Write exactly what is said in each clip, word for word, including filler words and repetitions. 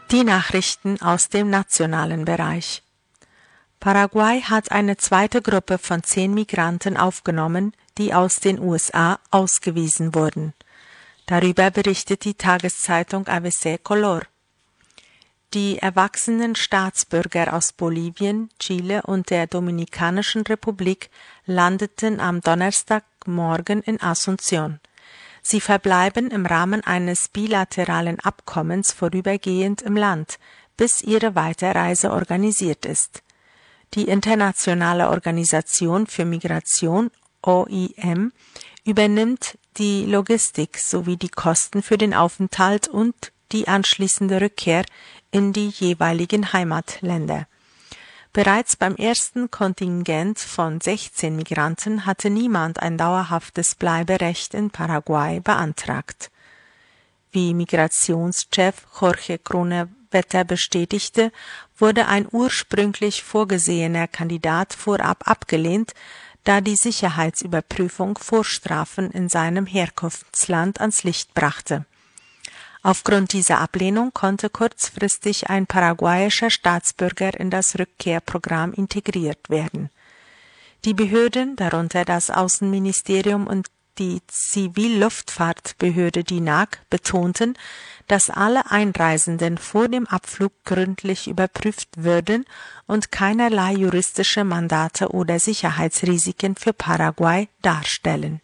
Die Nachrichten aus dem nationalen Bereich. Paraguay hat eine zweite Gruppe von zehn Migranten aufgenommen, die aus den U S A ausgewiesen wurden. Darüber berichtet die Tageszeitung A B C Color. Die erwachsenen Staatsbürger aus Bolivien, Chile und der Dominikanischen Republik landeten am Donnerstagmorgen in Asunción. Sie verbleiben im Rahmen eines bilateralen Abkommens vorübergehend im Land, bis ihre Weiterreise organisiert ist. Die Internationale Organisation für Migration, O I M, übernimmt die Logistik sowie die Kosten für den Aufenthalt und die anschließende Rückkehr in die jeweiligen Heimatländer. Bereits beim ersten Kontingent von sechzehn Migranten hatte niemand ein dauerhaftes Bleiberecht in Paraguay beantragt. Wie Migrationschef Jorge Kronewetter bestätigte, wurde ein ursprünglich vorgesehener Kandidat vorab abgelehnt, da die Sicherheitsüberprüfung Vorstrafen in seinem Herkunftsland ans Licht brachte. Aufgrund dieser Ablehnung konnte kurzfristig ein paraguayischer Staatsbürger in das Rückkehrprogramm integriert werden. Die Behörden, darunter das Außenministerium und die Zivilluftfahrtbehörde D I N A G, betonten, dass alle Einreisenden vor dem Abflug gründlich überprüft würden und keinerlei juristische Mandate oder Sicherheitsrisiken für Paraguay darstellen.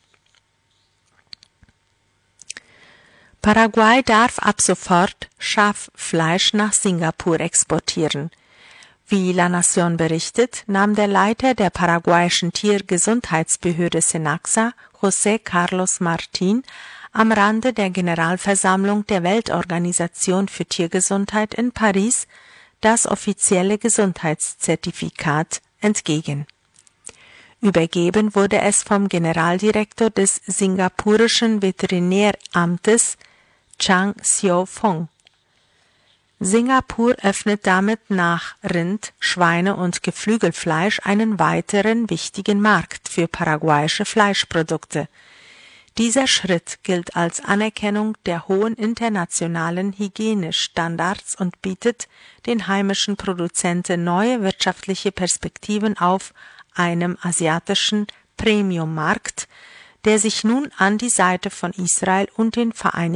Paraguay darf ab sofort Schaffleisch nach Singapur exportieren. Wie La Nación berichtet, nahm der Leiter der paraguayischen Tiergesundheitsbehörde SENAXA, José Carlos Martín, am Rande der Generalversammlung der Weltorganisation für Tiergesundheit in Paris das offizielle Gesundheitszertifikat entgegen. Übergeben wurde es vom Generaldirektor des singapurischen Veterinäramtes Chang Xiao-Fong. Singapur öffnet damit nach Rind-, Schweine- und Geflügelfleisch einen weiteren wichtigen Markt für paraguayische Fleischprodukte. Dieser Schritt gilt als Anerkennung der hohen internationalen Hygienestandards und bietet den heimischen Produzenten neue wirtschaftliche Perspektiven auf einem asiatischen Premium-Markt, der sich nun an die Seite von Israel und den Vereinigten